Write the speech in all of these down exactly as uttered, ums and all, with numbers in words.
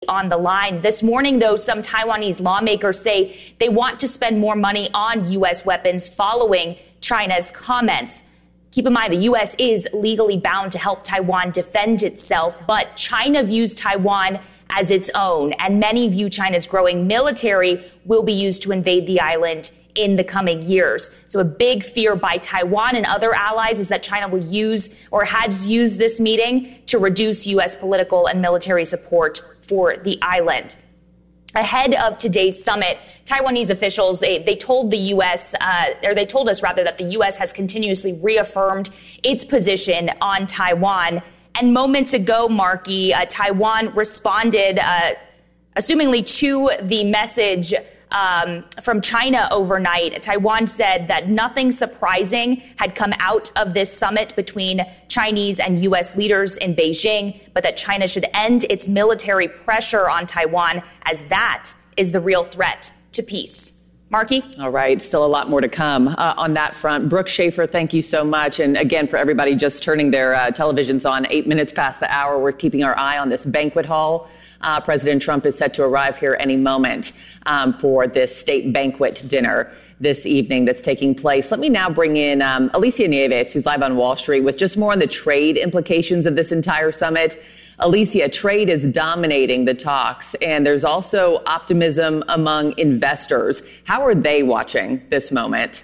on the line. This morning, though, some Taiwanese lawmakers say they want to spend more money on U S weapons following China's comments. Keep in mind, the U S is legally bound to help Taiwan defend itself, but China views Taiwan as its own, and many view China's growing military will be used to invade the island in the coming years. So a big fear by Taiwan and other allies is that China will use or has used this meeting to reduce U S political and military support for the island. Ahead of today's summit, Taiwanese officials, they, they told the U S, uh, or they told us rather, that the U S has continuously reaffirmed its position on Taiwan. And moments ago, Marky, uh, Taiwan responded, uh, assumingly to the message um, from China overnight. Taiwan said that nothing surprising had come out of this summit between Chinese and U S leaders in Beijing, but that China should end its military pressure on Taiwan, as that is the real threat to peace. Marky? All right. Still a lot more to come uh, on that front. Brooke Schaefer, thank you so much. And again, for everybody just turning their uh, televisions on eight minutes past the hour, we're keeping our eye on this banquet hall. Uh, President Trump is set to arrive here any moment um, for this state banquet dinner this evening that's taking place. Let me now bring in um, Alicia Nieves, who's live on Wall Street with just more on the trade implications of this entire summit. Alicia, trade is dominating the talks, and there's also optimism among investors. How are they watching this moment?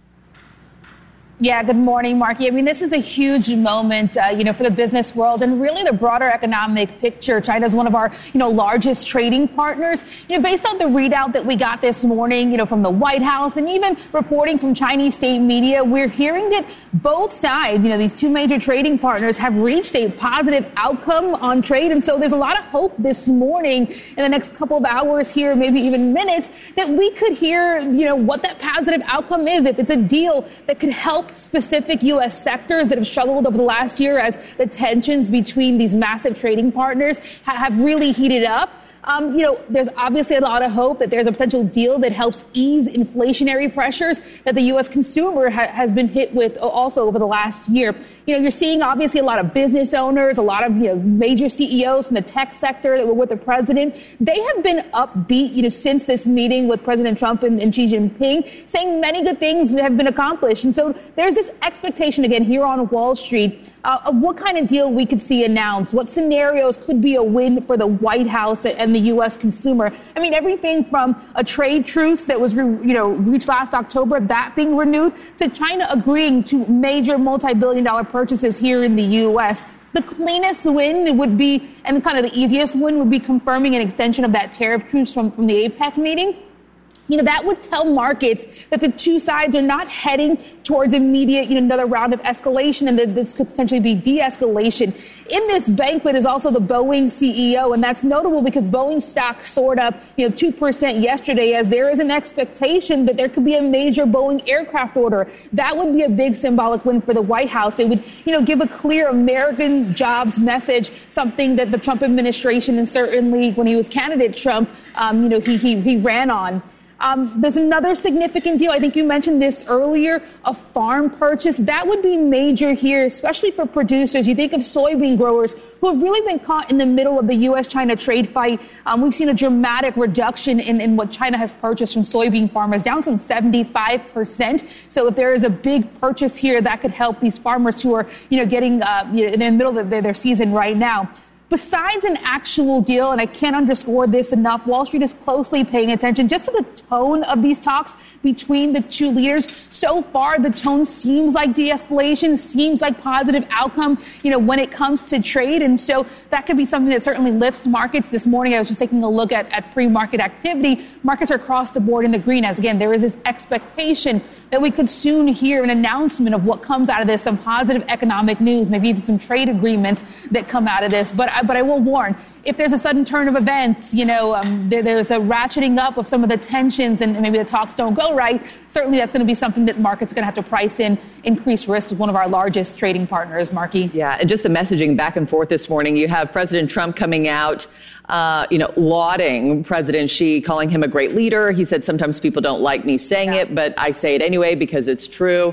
Yeah, good morning, Marky. I mean, this is a huge moment, uh, you know, for the business world and really the broader economic picture. China is one of our, you know, largest trading partners. You know, based on the readout that we got this morning, you know, from the White House and even reporting from Chinese state media, we're hearing that both sides, you know, these two major trading partners have reached a positive outcome on trade. And so there's a lot of hope this morning in the next couple of hours here, maybe even minutes, that we could hear, you know, what that positive outcome is. If it's a deal that could help specific U S sectors that have struggled over the last year as the tensions between these massive trading partners ha- have really heated up. Um, you know, there's obviously a lot of hope that there's a potential deal that helps ease inflationary pressures that the U S consumer ha- has been hit with also over the last year. You know, you're seeing obviously a lot of business owners, a lot of, you know, major C E Os from the tech sector that were with the president. They have been upbeat, you know, since this meeting with President Trump and, and Xi Jinping, saying many good things have been accomplished. And so there's this expectation again here on Wall Street uh, of what kind of deal we could see announced, what scenarios could be a win for the White House and the U S consumer. I mean, everything from a trade truce that was, re- you know, reached last October, that being renewed, to China agreeing to major multi-billion dollar purchases here in the U S. The cleanest win would be, and kind of the easiest win would be confirming an extension of that tariff truce from, from the APEC meeting. You know, that would tell markets that the two sides are not heading towards immediate, you know, another round of escalation, and that this could potentially be de-escalation. In this banquet is also the Boeing C E O, and that's notable because Boeing stock soared up, you know, two percent yesterday, as there is an expectation that there could be a major Boeing aircraft order. That would be a big symbolic win for the White House. It would, you know, give a clear American jobs message, something that the Trump administration, and certainly when he was candidate Trump, um, you know, he, he, he ran on. Um, there's another significant deal. I think you mentioned this earlier, a farm purchase. That would be major here, especially for producers. You think of soybean growers who have really been caught in the middle of the U S China trade fight. Um, we've seen a dramatic reduction in, in what China has purchased from soybean farmers, down some seventy-five percent. So if there is a big purchase here, that could help these farmers who are, you know, getting uh, you know, in the middle of their, their season right now. Besides an actual deal, and I can't underscore this enough, Wall Street is closely paying attention just to the tone of these talks between the two leaders. So far, the tone seems like de-escalation, seems like positive outcome, you know, when it comes to trade. And so that could be something that certainly lifts markets. This morning, I was just taking a look at, at pre-market activity. Markets are across the board in the green, as again, there is this expectation that we could soon hear an announcement of what comes out of this, some positive economic news, maybe even some trade agreements that come out of this. But But I will warn, if there's a sudden turn of events, you know, um, there, there's a ratcheting up of some of the tensions and maybe the talks don't go right, certainly that's going to be something that markets are going to have to price in, increased risk with one of our largest trading partners, Marky. Yeah, and just the messaging back and forth this morning. You have President Trump coming out, uh, you know, lauding President Xi, calling him a great leader. He said, sometimes people don't like me saying yeah. it, but I say it anyway because it's true.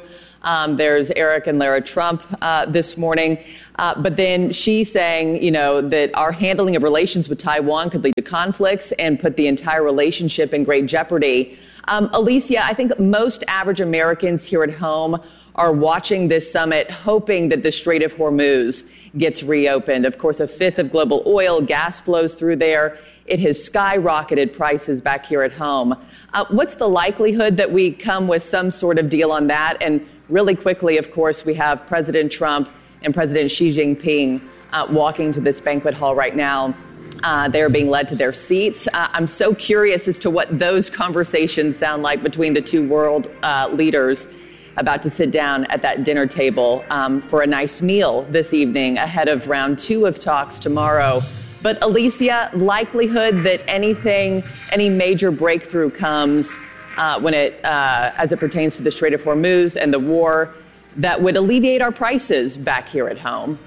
Um, there's Eric and Lara Trump uh, this morning. Uh, but then she's saying, you know, that our handling of relations with Taiwan could lead to conflicts and put the entire relationship in great jeopardy. Um, Alicia, I think most average Americans here at home are watching this summit hoping that the Strait of Hormuz gets reopened. Of course, a fifth of global oil, gas flows through there. It has skyrocketed prices back here at home. Uh, what's the likelihood that we come with some sort of deal on that? And really quickly, of course, we have President Trump and President Xi Jinping uh, walking to this banquet hall right now. Uh, they're being led to their seats. Uh, I'm so curious as to what those conversations sound like between the two world uh, leaders about to sit down at that dinner table um, for a nice meal this evening ahead of round two of talks tomorrow. But Alicia, likelihood that anything, any major breakthrough comes uh, when it, uh, as it pertains to the Strait of Hormuz and the war, that would alleviate our prices back here at home?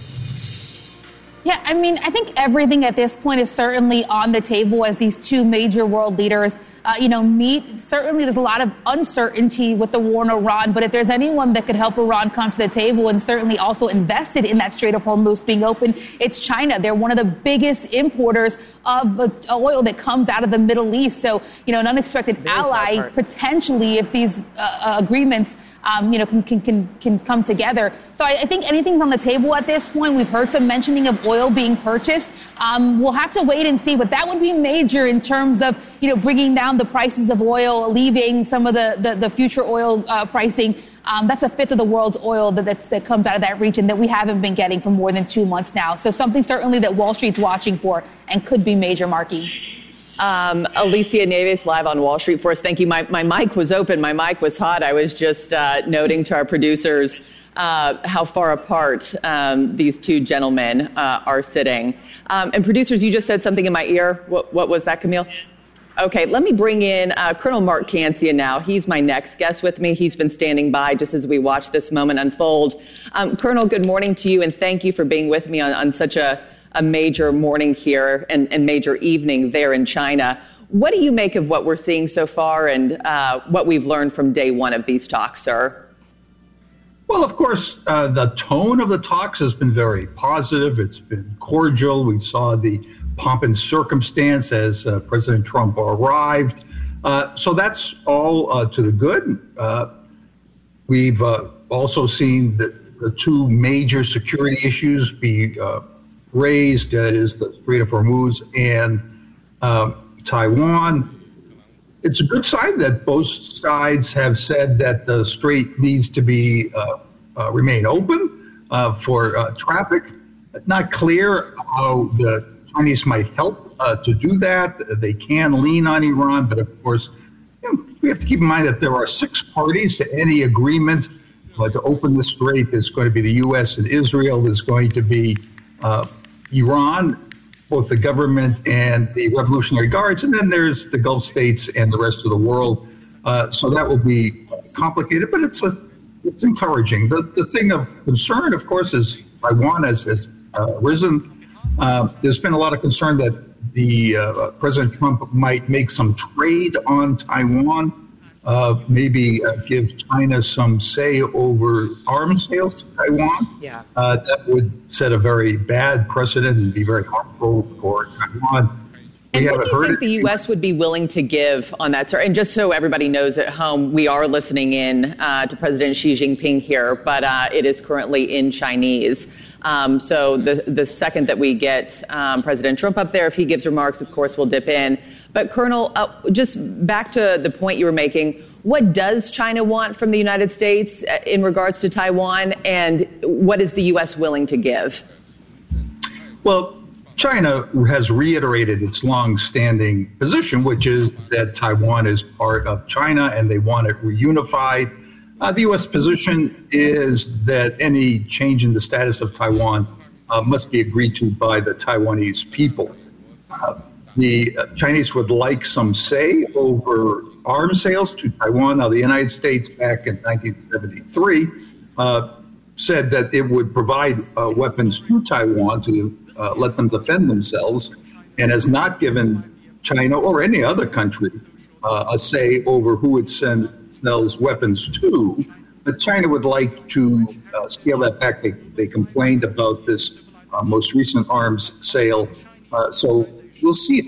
Yeah, I mean, I think everything at this point is certainly on the table as these two major world leaders, uh, you know, meet. Certainly there's a lot of uncertainty with the war in Iran, but if there's anyone that could help Iran come to the table and certainly also invested in that Strait of Hormuz being open, it's China. They're one of the biggest importers of uh, oil that comes out of the Middle East. So, you know, an unexpected Very ally potentially if these uh, uh, agreements Um, you know, can, can, can, can come together. So I, I think anything's on the table at this point. We've heard some mentioning of oil being purchased. Um, we'll have to wait and see, but that would be major in terms of, you know, bringing down the prices of oil, alleviating some of the, the, the future oil uh, pricing. Um, that's a fifth of the world's oil that, that's, that comes out of that region that we haven't been getting for more than two months now. So something certainly that Wall Street's watching for and could be major, Marky. Um, Alicia Nieves live on Wall Street for us. Thank you. My, my mic was open. My mic was hot. I was just uh, noting to our producers uh, how far apart um, these two gentlemen uh, are sitting. Um, and producers, you just said something in my ear. What, what was that, Camille? Okay, let me bring in uh, Colonel Mark Cancia now. He's my next guest with me. He's been standing by just as we watch this moment unfold. Um, Colonel, good morning to you, and thank you for being with me on, on such a a major morning here and, and major evening there in China. What do you make of what we're seeing so far and uh, what we've learned from day one of these talks, sir? Well, of course, uh, the tone of the talks has been very positive. It's been cordial. We saw the pomp and circumstance as uh, President Trump arrived. Uh, so that's all uh, to the good. Uh, we've uh, also seen the, the two major security issues be uh, raised, that is the Strait of Hormuz and uh, Taiwan. It's a good sign that both sides have said that the strait needs to be uh, uh, remain open uh, for uh, traffic. Not clear how the Chinese might help uh, to do that. They can lean on Iran, but of course, you know, we have to keep in mind that there are six parties to any agreement uh, to open the strait. There's going to be the U S and Israel. There's going to be uh, Iran, both the government and the Revolutionary Guards, and then there's the Gulf states and the rest of the world. Uh, so that will be complicated, but it's a, it's encouraging. The, the thing of concern, of course, is Taiwan has, has uh, risen. Uh, there's been a lot of concern that the uh, President Trump might make some trade on Taiwan, uh, maybe uh, give China some say over arms sales to Taiwan. Yeah. Uh, that would set a very bad precedent and be very harmful for Taiwan. And what do you think the U S would be willing to give on that, sir? And just so everybody knows at home, we are listening in uh, to President Xi Jinping here, but uh, it is currently in Chinese. Um, so the the second that we get um, President Trump up there, if he gives remarks, of course, we'll dip in. But, Colonel, uh, just back to the point you were making, what does China want from the United States in regards to Taiwan, and what is the U S willing to give? Well, China has reiterated its long-standing position, which is that Taiwan is part of China and they want it reunified. Uh, the U S position is that any change in the status of Taiwan uh, must be agreed to by the Taiwanese people. Uh, the uh, Chinese would like some say over arms sales to Taiwan. Now, the United States back in nineteen seventy-three uh, said that it would provide uh, weapons to Taiwan to uh, let them defend themselves, and has not given China or any other country uh, a say over who it send, sells weapons to. but China would like to uh, scale that back. They, they complained about this uh, most recent arms sale. Uh, so we'll see if